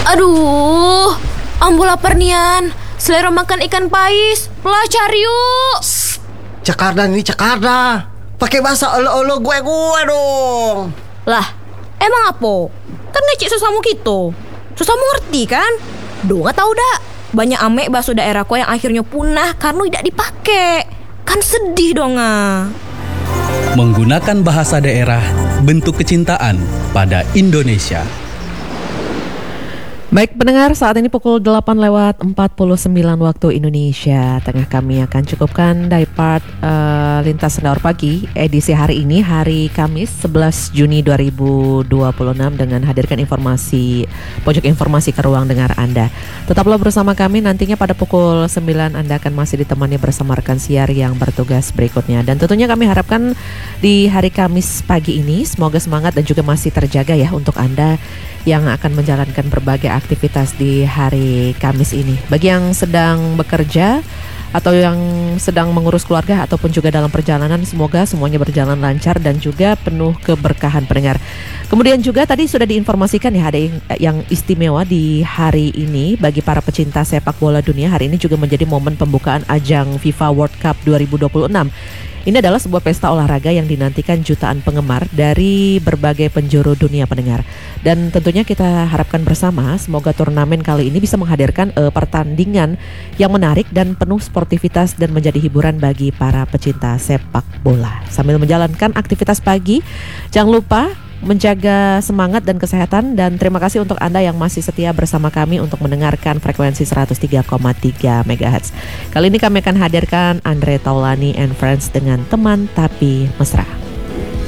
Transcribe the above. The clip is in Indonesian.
Aduh, ambo lapar nian. Selera makan ikan pais. Pelah cari yuk. Jakarta nih Jakarta. Pakai bahasa olo-olo gue dong. Lah, emang apa? Kan ngecek sesamu gitu. Sesamu ngerti kan? Do nggak tahu dak. Banyak ame bakso daerahku yang akhirnya punah karena tidak dipakai. Kan sedih dong ah. Menggunakan bahasa daerah, bentuk kecintaan pada Indonesia. Baik pendengar, saat ini pukul 8:49 waktu Indonesia Tengah. Kami akan cukupkan dari part Lintas Sendaur Pagi edisi hari ini, hari Kamis 11 Juni 2026 dengan hadirkan pojok informasi ke ruang dengar Anda. Tetaplah bersama kami, nantinya pada pukul 9 Anda akan masih ditemani bersama rekan siar yang bertugas berikutnya. Dan tentunya kami harapkan di hari Kamis pagi ini semoga semangat dan juga masih terjaga ya untuk Anda yang akan menjalankan berbagai aktivitas di hari Kamis ini. Bagi yang sedang bekerja atau yang sedang mengurus keluarga ataupun juga dalam perjalanan, semoga semuanya berjalan lancar dan juga penuh keberkahan pendengar. Kemudian juga tadi sudah diinformasikan ya, ada yang istimewa di hari ini bagi para pecinta sepak bola dunia. Hari ini juga menjadi momen pembukaan ajang FIFA World Cup 2026. Ini adalah sebuah pesta olahraga yang dinantikan jutaan penggemar dari berbagai penjuru dunia pendengar. Dan tentunya kita harapkan bersama semoga turnamen kali ini bisa menghadirkan pertandingan yang menarik dan penuh sportivitas dan menjadi hiburan bagi para pecinta sepak bola. Sambil menjalankan aktivitas pagi, jangan lupa menjaga semangat dan kesehatan, dan terima kasih untuk Anda yang masih setia bersama kami untuk mendengarkan frekuensi 103,3 MHz. Kali ini kami akan hadirkan Andre Taulani and Friends dengan Teman Tapi Mesra.